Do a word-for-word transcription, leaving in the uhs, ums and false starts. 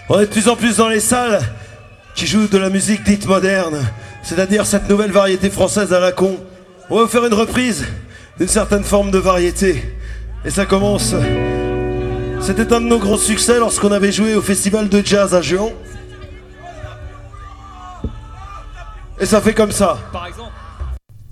On est de plus en plus dans les salles qui jouent de la musique dite moderne, c'est-à-dire cette nouvelle variété française à la con. On va vous faire une reprise d'une certaine forme de variété. Et ça commence... C'était un de nos grands succès lorsqu'on avait joué au festival de jazz à Juan. Et ça fait comme ça. Par exemple.